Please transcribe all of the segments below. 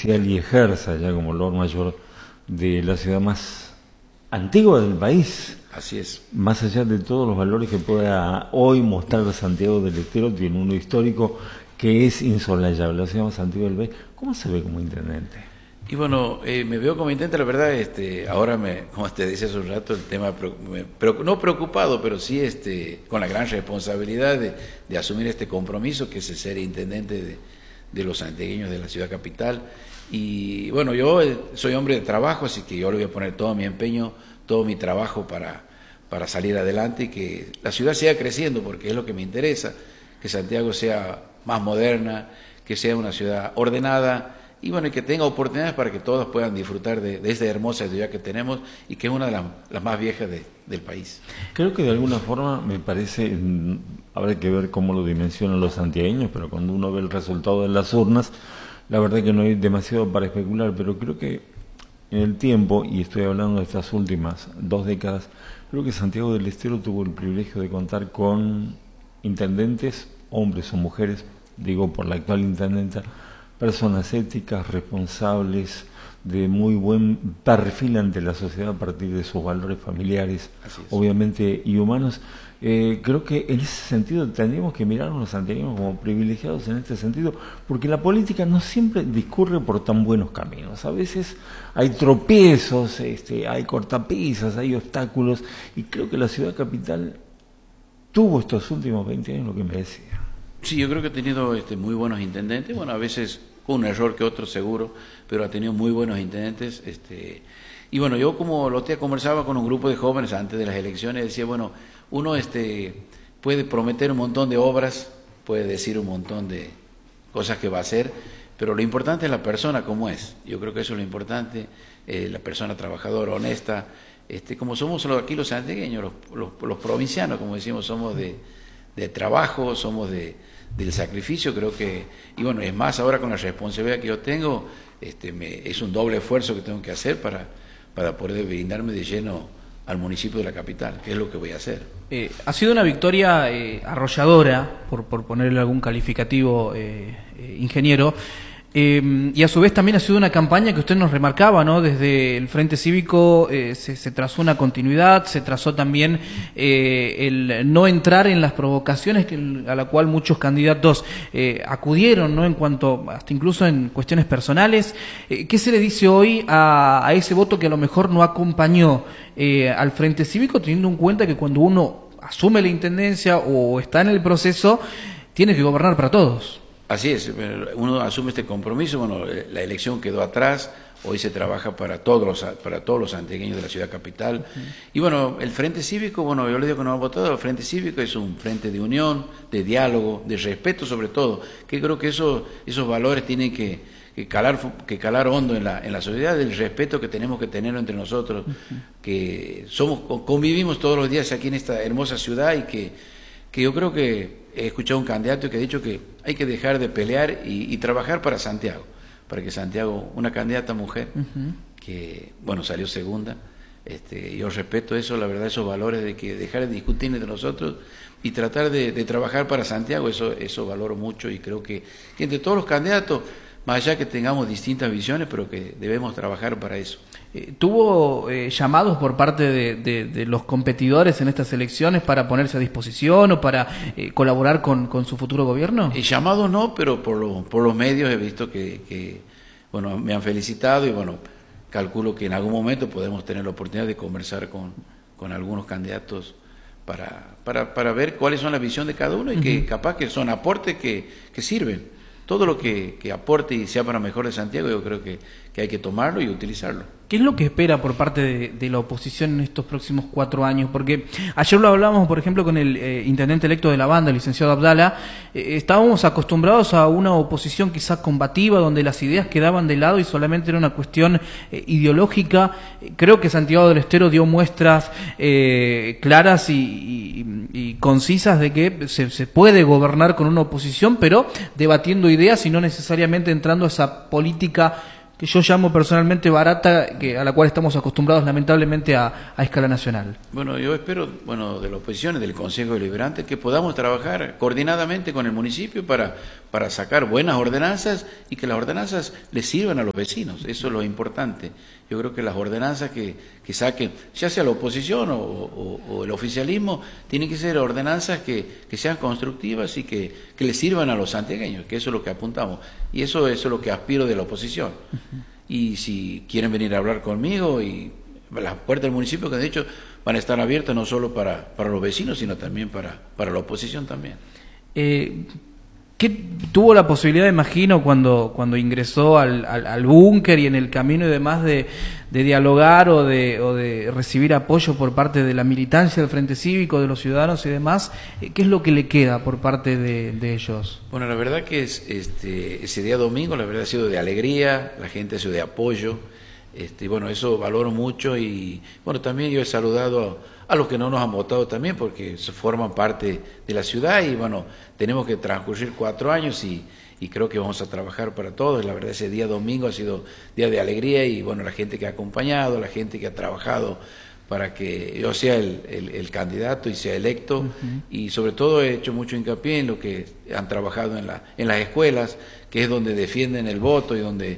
oficial y ejerza ya como Lord Mayor de la ciudad más antigua del país. Así es. Más allá de todos los valores que pueda hoy mostrar Santiago del Estero, tiene uno histórico que es insolayable, la ciudad más antigua del país. ¿Cómo se ve como intendente? Y bueno, me veo como intendente, la verdad, ahora como te decía hace un rato, el tema, no preocupado, pero sí con la gran responsabilidad de asumir este compromiso que es el ser intendente de los santiagueños de la ciudad capital. Y bueno, yo soy hombre de trabajo, así que yo le voy a poner todo mi empeño, todo mi trabajo para salir adelante y que la ciudad siga creciendo, porque es lo que me interesa, que Santiago sea más moderna, que sea una ciudad ordenada, y bueno, y que tenga oportunidades para que todos puedan disfrutar de esta hermosa ciudad que tenemos y que es una de las más viejas del país. Creo que de alguna forma me parece, habrá que ver cómo lo dimensionan los santiagueños, pero cuando uno ve el resultado de las urnas, la verdad que no hay demasiado para especular, pero creo que en el tiempo, y estoy hablando de estas últimas 2 décadas, creo que Santiago del Estero tuvo el privilegio de contar con intendentes, hombres o mujeres, digo por la actual intendenta, personas éticas, responsables, de muy buen perfil ante la sociedad a partir de sus valores familiares, obviamente, y humanos. Creo que en ese sentido tendríamos que mirar a los santiagueños como privilegiados en este sentido, porque la política no siempre discurre por tan buenos caminos. A veces hay tropiezos, hay cortapisas, hay obstáculos, y creo que la ciudad capital tuvo estos últimos 20 años lo que me decía. Sí, yo creo que ha tenido muy buenos intendentes, bueno, a veces un error que otro seguro, pero ha tenido muy buenos intendentes. Y bueno, yo como lo conversaba con un grupo de jóvenes antes de las elecciones, decía, bueno, uno puede prometer un montón de obras, puede decir un montón de cosas que va a hacer, pero lo importante es la persona como es. Yo creo que eso es lo importante, la persona trabajadora, honesta, como somos aquí los santiagueños, los provincianos, como decimos, somos de trabajo, somos del sacrificio, creo que, y bueno, es más ahora con la responsabilidad que yo tengo, es un doble esfuerzo que tengo que hacer para poder brindarme de lleno al municipio de la capital, que es lo que voy a hacer. Ha sido una victoria arrolladora, por ponerle algún calificativo, ingeniero, y a su vez también ha sido una campaña que usted nos remarcaba, ¿no? Desde el Frente Cívico se trazó una continuidad, se trazó también el no entrar en las provocaciones a la cual muchos candidatos acudieron, ¿no? En cuanto, hasta incluso en cuestiones personales. ¿Qué se le dice hoy a ese voto que a lo mejor no acompañó al Frente Cívico, teniendo en cuenta que cuando uno asume la intendencia o está en el proceso, tiene que gobernar para todos? Así es, uno asume este compromiso, bueno, la elección quedó atrás, hoy se trabaja para todos los santiagueños de la ciudad capital. Y bueno, el Frente Cívico, bueno, yo le digo que no ha votado, el Frente Cívico es un frente de unión, de diálogo, de respeto sobre todo, que creo que esos valores tienen que calar hondo en la sociedad, el respeto que tenemos que tener entre nosotros, que convivimos todos los días aquí en esta hermosa ciudad y que yo creo que he escuchado un candidato que ha dicho que hay que dejar de pelear y trabajar para Santiago, para que Santiago, una candidata mujer, que bueno, salió segunda, yo respeto eso, la verdad, esos valores de que dejar de discutir entre nosotros y tratar de trabajar para Santiago, eso valoro mucho y creo que entre todos los candidatos, más allá que tengamos distintas visiones, pero que debemos trabajar para eso. ¿Tuvo llamados por parte de los competidores en estas elecciones para ponerse a disposición o para colaborar con su futuro gobierno? Llamados no, pero por los medios he visto que bueno, me han felicitado y bueno, calculo que en algún momento podemos tener la oportunidad de conversar con algunos candidatos para ver cuáles son las visiones de cada uno y que capaz que son aportes que sirven. Todo lo que aporte y sea para mejor de Santiago, yo creo que hay que tomarlo y utilizarlo. ¿Qué es lo que espera por parte de la oposición en estos próximos 4 años? Porque ayer lo hablábamos, por ejemplo, con el intendente electo de la banda, el licenciado Abdala. Estábamos acostumbrados a una oposición quizás combativa, donde las ideas quedaban de lado y solamente era una cuestión ideológica. Creo que Santiago del Estero dio muestras claras y concisas de que se puede gobernar con una oposición, pero debatiendo ideas y no necesariamente entrando a esa política que yo llamo personalmente barata, a la cual estamos acostumbrados lamentablemente a escala nacional. Bueno, yo espero, de la oposición y del Consejo Deliberante, que podamos trabajar coordinadamente con el municipio para sacar buenas ordenanzas y que las ordenanzas les sirvan a los vecinos. Eso es lo importante. Yo creo que las ordenanzas que saquen, ya sea la oposición o el oficialismo, tienen que ser ordenanzas que sean constructivas y que les sirvan a los santiagueños, que eso es lo que apuntamos. Y eso es lo que aspiro de la oposición. Y si quieren venir a hablar conmigo, y las puertas del municipio, que de hecho van a estar abiertas no solo para los vecinos, sino también para la oposición también. ¿Qué tuvo la posibilidad, imagino, cuando ingresó al búnker y en el camino y demás de dialogar o de recibir apoyo por parte de la militancia del Frente Cívico, de los ciudadanos y demás? ¿Qué es lo que le queda por parte de ellos? Bueno, la verdad que ese día domingo, la verdad ha sido de alegría, la gente ha sido de apoyo, eso valoro mucho y también yo he saludado a los que no nos han votado también, porque forman parte de la ciudad y tenemos que transcurrir 4 años y creo que vamos a trabajar para todos. La verdad ese día domingo ha sido día de alegría y la gente que ha acompañado, la gente que ha trabajado para que yo sea el candidato y sea electo. Y sobre todo he hecho mucho hincapié en lo que han trabajado en las escuelas, que es donde defienden el voto y donde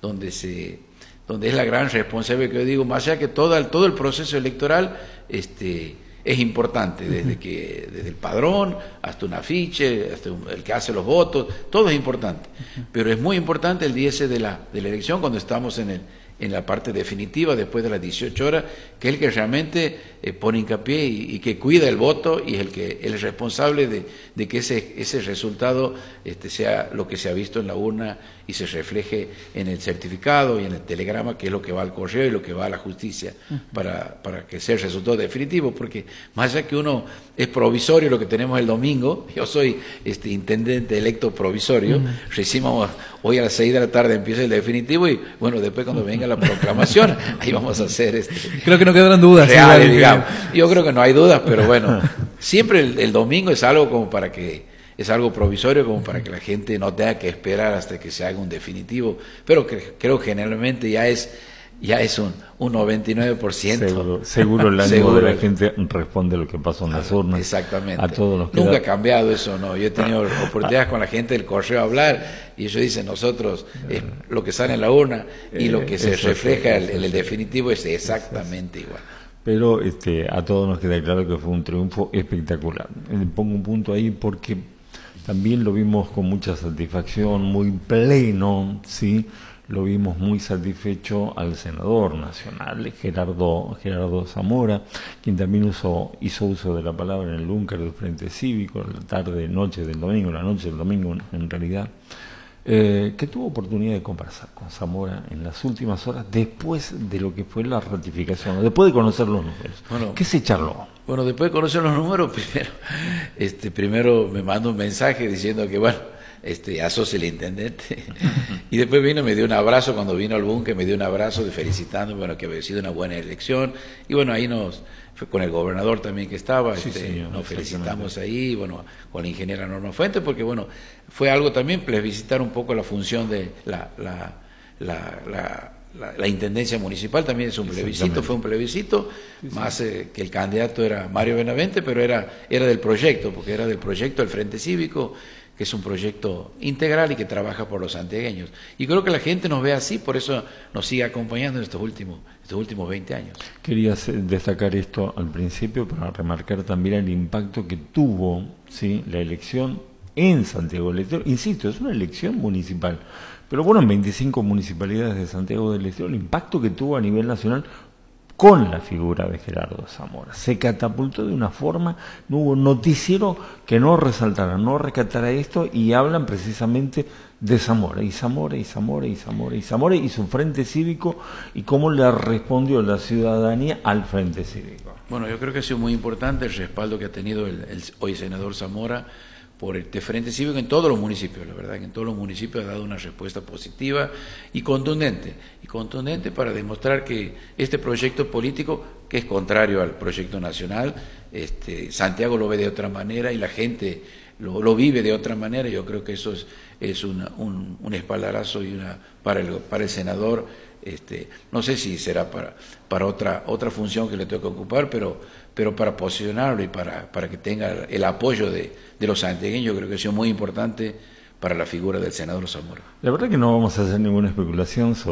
es la gran responsabilidad, que yo digo, más allá que todo el proceso electoral es importante, desde el padrón hasta un afiche, hasta el que hace los votos, todo es importante. Pero es muy importante el día ese de la elección, cuando estamos en la parte definitiva, después de las 18 horas, que es el que realmente pone hincapié y que cuida el voto y es el responsable de que ese resultado sea lo que se ha visto en la urna y se refleje en el certificado y en el telegrama, que es lo que va al correo y lo que va a la justicia, para que sea el resultado definitivo, porque más allá que uno es provisorio, lo que tenemos el domingo, yo soy intendente electo provisorio, recibimos hoy a las 6 de la tarde empieza el definitivo y después cuando venga la proclamación, ahí vamos a hacer creo que no quedarán dudas reales, digamos. Yo creo que no hay dudas, pero siempre el domingo es algo como para que es algo provisorio, como para que la gente no tenga que esperar hasta que se haga un definitivo, pero creo que generalmente ya es un 99%. Seguro el ánimo de la gente responde a lo que pasó en las urnas. Exactamente. A todos los que nunca ha cambiado eso, no. Yo he tenido oportunidades con la gente del correo a hablar y ellos dicen, nosotros, lo que sale en la urna y lo que se refleja en el definitivo es exactamente igual. Pero a todos nos queda claro que fue un triunfo espectacular. Pongo un punto ahí porque también lo vimos con mucha satisfacción, muy pleno, ¿sí? Lo vimos muy satisfecho al senador nacional, Gerardo Zamora, quien también hizo uso de la palabra en el búnker del Frente Cívico, la noche del domingo en realidad, que tuvo oportunidad de conversar con Zamora en las últimas horas después de lo que fue la ratificación, después de conocer los números. ¿Qué se charló? Después de conocer los números, primero me mandó un mensaje diciendo que ya sos el intendente. Y después me dio un abrazo cuando vino al búnker, me dio un abrazo felicitándome, que había sido una buena elección. Y ahí fue con el gobernador también que estaba, nos felicitamos ahí, con la ingeniera Norma Fuentes, porque fue algo también plebiscitar un poco la función de la intendencia municipal, también es un plebiscito, fue un plebiscito, más que el candidato era Mario Benavente, pero era del proyecto, porque era del proyecto del Frente Cívico, que es un proyecto integral y que trabaja por los santiagueños. Y creo que la gente nos ve así, por eso nos sigue acompañando en estos últimos 20 años. Quería destacar esto al principio para remarcar también el impacto que tuvo, ¿sí?, la elección en Santiago del Estero. Insisto, es una elección municipal, pero en 25 municipalidades de Santiago del Estero, el impacto que tuvo a nivel nacional con la figura de Gerardo Zamora. Se catapultó de una forma, no hubo noticiero que no resaltara, no rescatara esto, y hablan precisamente de Zamora, y su Frente Cívico, y cómo le respondió la ciudadanía al Frente Cívico. Yo creo que ha sido muy importante el respaldo que ha tenido el hoy senador Zamora por este Frente Cívico en todos los municipios. La verdad que en todos los municipios ha dado una respuesta positiva y contundente para demostrar que este proyecto político, que es contrario al proyecto nacional, Santiago lo ve de otra manera y la gente lo vive de otra manera. Yo creo que eso es un espaldarazo y para el senador. No sé si será para otra función que le tenga que ocupar, pero para posicionarlo y para que tenga el apoyo de los santiagueños, yo creo que ha sido muy importante para la figura del senador Zamora. La verdad que no vamos a hacer ninguna especulación